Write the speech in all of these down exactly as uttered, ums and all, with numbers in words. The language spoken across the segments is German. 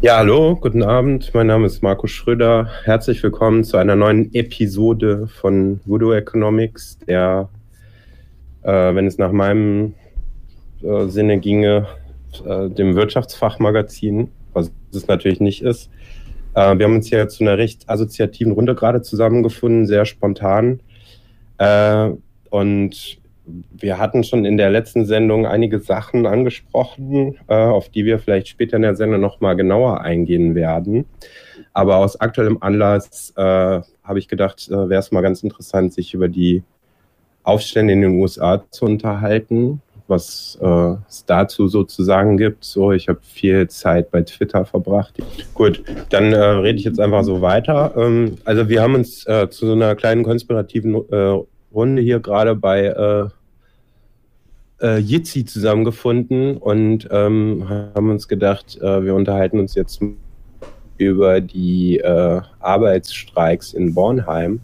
Ja, hallo, guten Abend. Mein Name ist Markus Schröder. Herzlich willkommen zu einer neuen Episode von Voodoo Economics, der, äh, wenn es nach meinem äh, Sinne ginge, äh, dem Wirtschaftsfachmagazin, was es natürlich nicht ist. Äh, wir haben uns hier zu einer recht assoziativen Runde gerade zusammengefunden, sehr spontan. Äh, und wir hatten schon in der letzten Sendung einige Sachen angesprochen, äh, auf die wir vielleicht später in der Sendung nochmal genauer eingehen werden. Aber aus aktuellem Anlass äh, habe ich gedacht, äh, wäre es mal ganz interessant, sich über die Aufstände in den U S A zu unterhalten, was äh, es dazu sozusagen gibt. So, ich habe viel Zeit bei Twitter verbracht. Gut, dann äh, rede ich jetzt einfach so weiter. Ähm, also wir haben uns äh, zu so einer kleinen konspirativen äh, Runde hier gerade bei äh, äh, Jitsi zusammengefunden und ähm, haben uns gedacht, äh, wir unterhalten uns jetzt über die äh, Arbeitsstreiks in Bornheim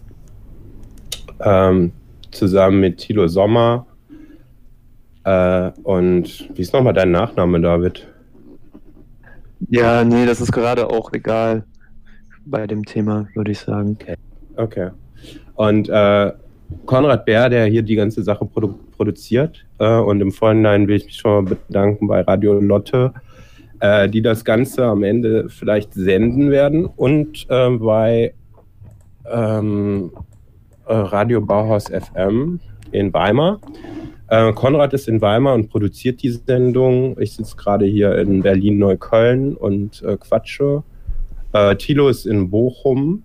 ähm, zusammen mit Thilo Sommer. Äh, und wie ist nochmal dein Nachname, David? Ja, nee, das ist gerade auch egal bei dem Thema, würde ich sagen. Okay. Okay. Und äh, Konrad Bär, der hier die ganze Sache produ produziert. Äh, und im Vorhinein will ich mich schon mal bedanken bei Radio Lotte, äh, die das Ganze am Ende vielleicht senden werden. Und äh, bei ähm, Radio Bauhaus F M in Weimar. Äh, Konrad ist in Weimar und produziert die Sendung. Ich sitze gerade hier in Berlin-Neukölln und äh, quatsche. Äh, Thilo ist in Bochum.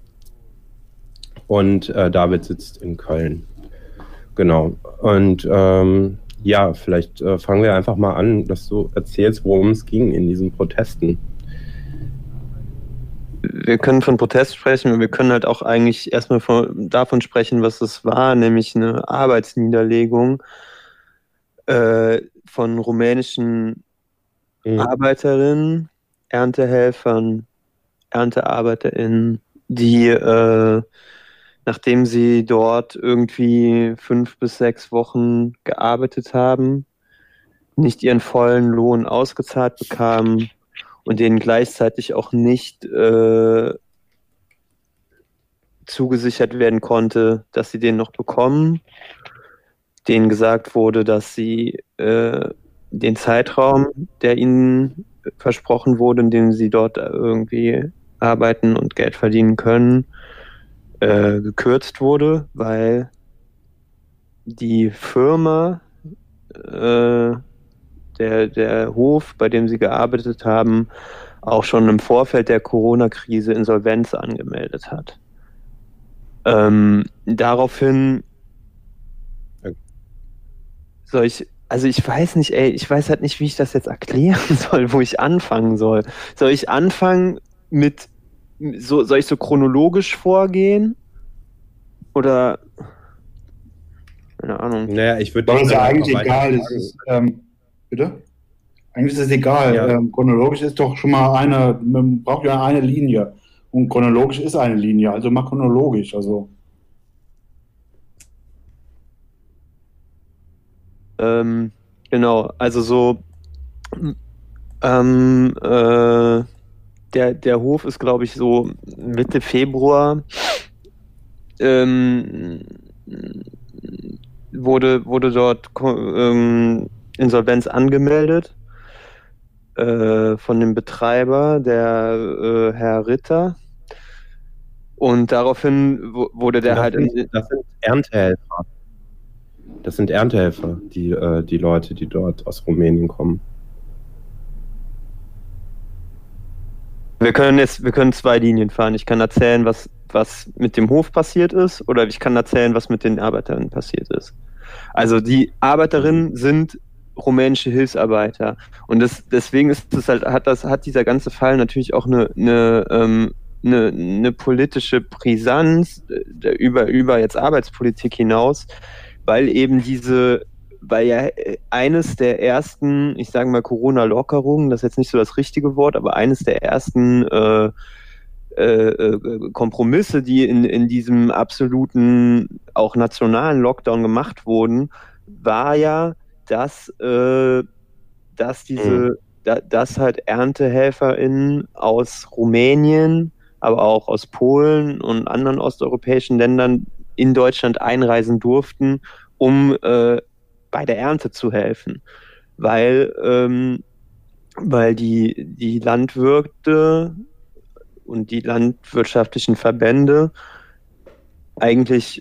Und äh, David sitzt in Köln. Genau. Und ähm, ja, vielleicht äh, fangen wir einfach mal an, dass du erzählst, worum es ging in diesen Protesten. Wir können von Protest sprechen und wir können halt auch eigentlich erstmal von, davon sprechen, was es war, nämlich eine Arbeitsniederlegung äh, von rumänischen mhm. Arbeiterinnen, Erntehelfern, ErntearbeiterInnen, die äh, nachdem sie dort irgendwie fünf bis sechs Wochen gearbeitet haben, nicht ihren vollen Lohn ausgezahlt bekamen und denen gleichzeitig auch nicht äh, zugesichert werden konnte, dass sie den noch bekommen. Denen gesagt wurde, dass sie äh, den Zeitraum, der ihnen versprochen wurde, in dem sie dort irgendwie arbeiten und Geld verdienen können, Äh, gekürzt wurde, weil die Firma, äh, der, der Hof, bei dem sie gearbeitet haben, auch schon im Vorfeld der Corona-Krise Insolvenz angemeldet hat. Ähm, daraufhin soll ich, also ich weiß nicht, ey, ich weiß halt nicht, wie ich das jetzt erklären soll, wo ich anfangen soll. Soll ich anfangen mit So, soll ich so chronologisch vorgehen? Oder keine Ahnung. Naja, ich würde. Das ist ja eigentlich egal. Das ist, ähm, bitte? Eigentlich ist es egal. Ja. Ähm, chronologisch ist doch schon mal eine, man braucht ja eine Linie. Und chronologisch ist eine Linie, also mal chronologisch. Also. Ähm, genau, also so ähm, äh, Der, der Hof ist, glaube ich, so Mitte Februar ähm, wurde, wurde dort ähm, Insolvenz angemeldet äh, von dem Betreiber, der äh, Herr Ritter. Und daraufhin wurde der das halt... Sind, in, das sind Erntehelfer. Das sind Erntehelfer, die, äh, die Leute, die dort aus Rumänien kommen. Wir können jetzt, wir können zwei Linien fahren. Ich kann erzählen, was, was mit dem Hof passiert ist, oder ich kann erzählen, was mit den Arbeiterinnen passiert ist. Also die Arbeiterinnen sind rumänische Hilfsarbeiter. Und das, deswegen ist das halt, hat das, hat dieser ganze Fall natürlich auch eine, eine, ähm, eine, eine politische Brisanz äh, über, über jetzt Arbeitspolitik hinaus, weil eben diese weil ja eines der ersten, ich sage mal Corona-Lockerungen, das ist jetzt nicht so das richtige Wort, aber eines der ersten äh, äh, Kompromisse, die in, in diesem absoluten, auch nationalen Lockdown gemacht wurden, war ja, dass, äh, dass diese, mhm. da, dass halt ErntehelferInnen aus Rumänien, aber auch aus Polen und anderen osteuropäischen Ländern in Deutschland einreisen durften, um äh, bei der Ernte zu helfen. Weil, ähm, weil die, die Landwirte und die landwirtschaftlichen Verbände eigentlich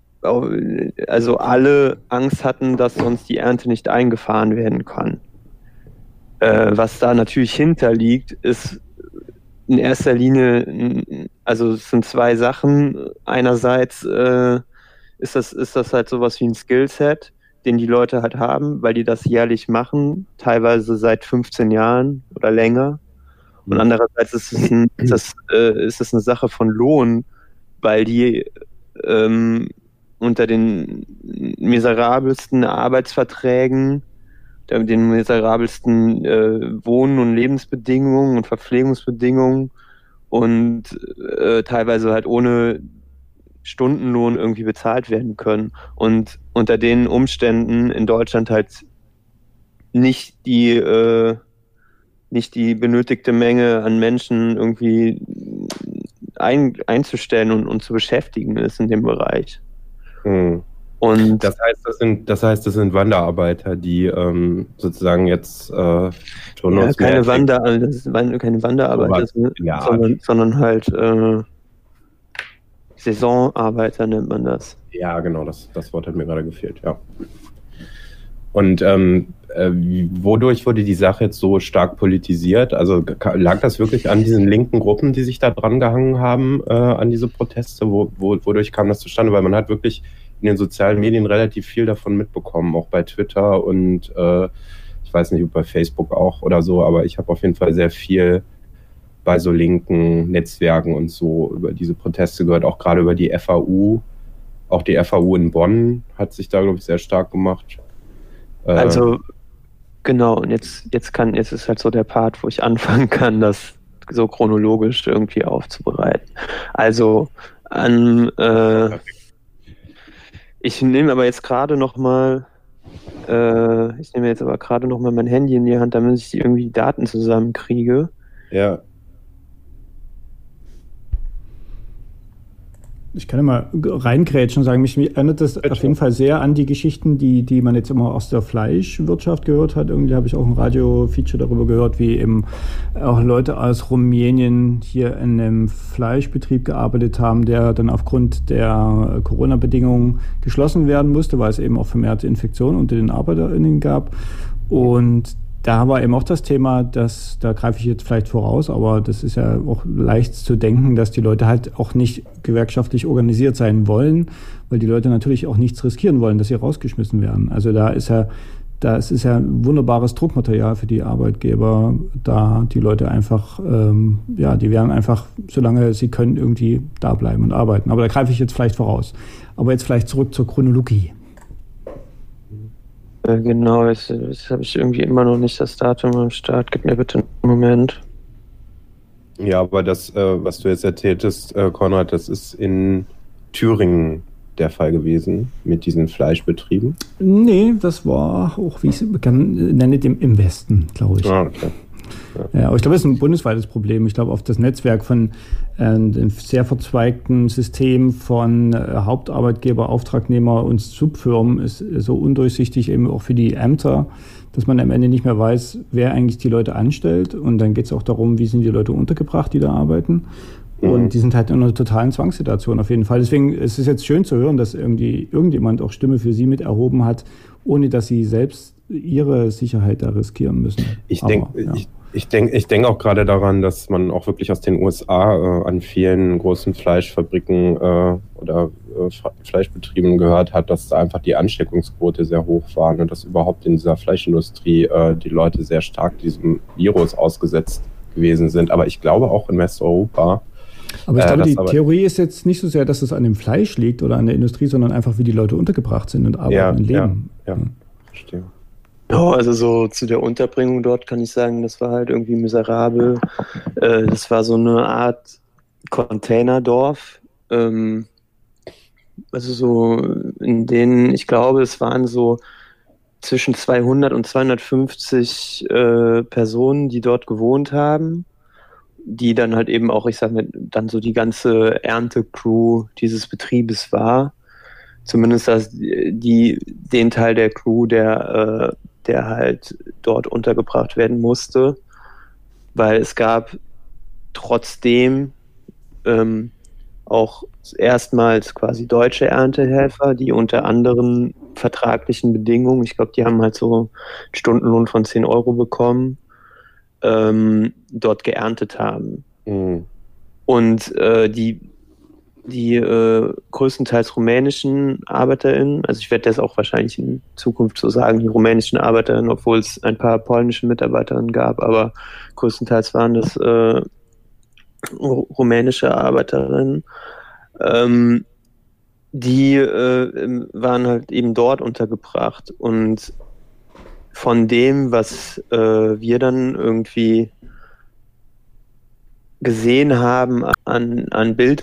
also alle Angst hatten, dass sonst die Ernte nicht eingefahren werden kann. Äh, was da natürlich hinterliegt, ist in erster Linie, also es sind zwei Sachen. Einerseits äh, ist das, ist das halt sowas wie ein Skillset, den die Leute halt haben, weil die das jährlich machen, teilweise seit fünfzehn Jahren oder länger. Und andererseits ist es, ein, ist das, äh, ist es eine Sache von Lohn, weil die ähm, unter den miserabelsten Arbeitsverträgen, den miserabelsten äh, Wohn- und Lebensbedingungen und Verpflegungsbedingungen und äh, teilweise halt ohne Stundenlohn irgendwie bezahlt werden können. Und unter den Umständen in Deutschland halt nicht die, äh, nicht die benötigte Menge an Menschen irgendwie ein, einzustellen und, und zu beschäftigen ist in dem Bereich. Hm. Und das heißt, das sind, das heißt, das sind Wanderarbeiter, die ähm, sozusagen jetzt äh, ja, keine, Wander, das ist keine Wanderarbeiter, ja. sondern, sondern halt äh, Saisonarbeiter nennt man das. Ja, genau, das, das Wort hat mir gerade gefehlt, ja. Und ähm, äh, wodurch wurde die Sache jetzt so stark politisiert? Also lag das wirklich an diesen linken Gruppen, die sich da dran gehangen haben, äh, an diese Proteste? Wo, wo, wodurch kam das zustande? Weil man hat wirklich in den sozialen Medien relativ viel davon mitbekommen, auch bei Twitter und äh, ich weiß nicht, ob bei Facebook auch oder so, aber ich habe auf jeden Fall sehr viel bei so linken Netzwerken und so über diese Proteste gehört, auch gerade über die F A U. Auch die F A U in Bonn hat sich da, glaube ich, sehr stark gemacht. Also, genau, und jetzt, jetzt kann, jetzt ist halt so der Part, wo ich anfangen kann, das so chronologisch irgendwie aufzubereiten. Also, an, äh, ich nehme aber jetzt gerade noch mal, äh, ich nehme jetzt aber gerade noch mal mein Handy in die Hand, damit ich irgendwie die Daten zusammenkriege. Ja. Ich kann ja mal reingrätschen und sagen, mich erinnert das Bitte. auf jeden Fall sehr an die Geschichten, die, die man jetzt immer aus der Fleischwirtschaft gehört hat. Irgendwie habe ich auch ein Radio-Feature darüber gehört, wie eben auch Leute aus Rumänien hier in einem Fleischbetrieb gearbeitet haben, der dann aufgrund der Corona-Bedingungen geschlossen werden musste, weil es eben auch vermehrte Infektionen unter den ArbeiterInnen gab. Und da war eben auch das Thema, dass, da greife ich jetzt vielleicht voraus, aber das ist ja auch leicht zu denken, dass die Leute halt auch nicht gewerkschaftlich organisiert sein wollen, weil die Leute natürlich auch nichts riskieren wollen, dass sie rausgeschmissen werden. Also da ist ja, das ist ja ein wunderbares Druckmaterial für die Arbeitgeber, da die Leute einfach, ähm, ja, die werden einfach, solange sie können, irgendwie da bleiben und arbeiten. Aber da greife ich jetzt vielleicht voraus. Aber jetzt vielleicht zurück zur Chronologie. Genau, jetzt, jetzt habe ich irgendwie immer noch nicht das Datum am Start. Gib mir bitte einen Moment. Ja, aber das, äh, was du jetzt erzähltest, äh, Konrad, das ist in Thüringen der Fall gewesen mit diesen Fleischbetrieben? Nee, das war auch, wie ich es nenne, im Westen, glaube ich. Ah, okay. Ja. Ja, aber ich glaube, das ist ein bundesweites Problem. Ich glaube, auf das Netzwerk von äh, einem sehr verzweigten System von äh, Hauptarbeitgeber, Auftragnehmer und Subfirmen ist äh, so undurchsichtig eben auch für die Ämter, dass man am Ende nicht mehr weiß, wer eigentlich die Leute anstellt. Und dann geht es auch darum, wie sind die Leute untergebracht, die da arbeiten. Mhm. Und die sind halt in einer totalen Zwangssituation auf jeden Fall. Deswegen ist es jetzt schön zu hören, dass irgendwie irgendjemand auch Stimme für sie mit erhoben hat, ohne dass sie selbst ihre Sicherheit da riskieren müssen. Ich denke, ja. ich, ich denke ich denk auch gerade daran, dass man auch wirklich aus den U S A äh, an vielen großen Fleischfabriken äh, oder äh, Fleischbetrieben gehört hat, dass da einfach die Ansteckungsquote sehr hoch war und dass überhaupt in dieser Fleischindustrie äh, die Leute sehr stark diesem Virus ausgesetzt gewesen sind. Aber ich glaube auch in Westeuropa. Aber ich glaube, äh, die aber Theorie ist jetzt nicht so sehr, dass es an dem Fleisch liegt oder an der Industrie, sondern einfach, wie die Leute untergebracht sind und arbeiten ja, und leben. Ja, ja, verstehe. Ja, also so zu der Unterbringung dort kann ich sagen, das war halt irgendwie miserabel. Äh, das war so eine Art Containerdorf. Ähm, also so in denen, ich glaube, es waren so zwischen zweihundert und zweihundertfünfzig äh, Personen, die dort gewohnt haben, die dann halt eben auch, ich sag mal, dann so die ganze Ernte-Crew dieses Betriebes war. Zumindest das, die, den Teil der Crew, der, äh, der halt dort untergebracht werden musste, weil es gab trotzdem ähm, auch erstmals quasi deutsche Erntehelfer, die unter anderen vertraglichen Bedingungen, ich glaube, die haben halt so einen Stundenlohn von zehn Euro bekommen, ähm, dort geerntet haben. Mhm. Und äh, die die äh, größtenteils rumänischen ArbeiterInnen, also ich werde das auch wahrscheinlich in Zukunft so sagen, die rumänischen ArbeiterInnen, obwohl es ein paar polnische MitarbeiterInnen gab, aber größtenteils waren das äh, rumänische ArbeiterInnen, ähm, die äh, waren halt eben dort untergebracht. Und von dem, was äh, wir dann irgendwie gesehen haben an, an